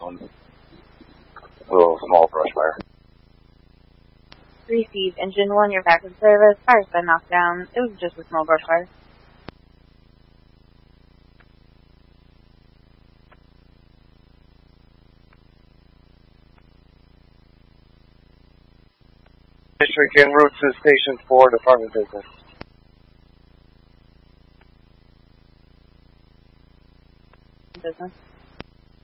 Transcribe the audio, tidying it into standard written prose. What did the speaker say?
one. A little small brush fire. Receive. Engine 1, you're back in service. Fire's been knocked down. It was just a small brush fire. District en route to Station 4, Department Business. Business.